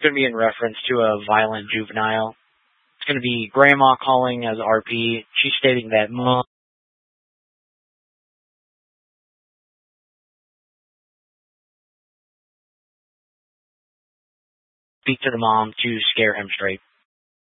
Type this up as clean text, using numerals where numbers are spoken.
going to be in reference to a violent juvenile. It's going to be Grandma calling as RP. She's stating that Mom speak to the mom to scare him straight.